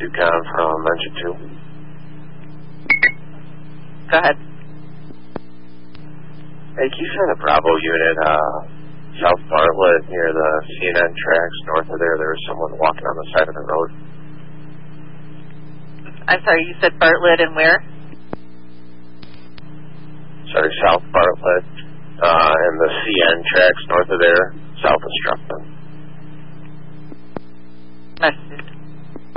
Tucon from Engine 2. Go ahead. Hey, can you send a Bravo unit South Bartlett near the CNN tracks? North of there, there's someone walking on the side of the road. I'm sorry, you said Bartlett and where? Sorry, South Bartlett and the CN tracks north of there, south of Struckman. Message.